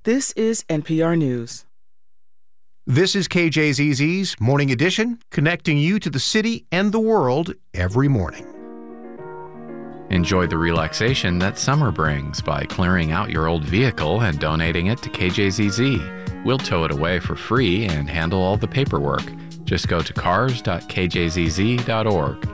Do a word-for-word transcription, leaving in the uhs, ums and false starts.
This is N P R News. This is K J Z Z's Morning Edition, connecting you to the city and the world every morning. Enjoy the relaxation that summer brings by clearing out your old vehicle and donating it to K J Z Z. We'll tow it away for free and handle all the paperwork. Just go to cars dot k j z z dot org.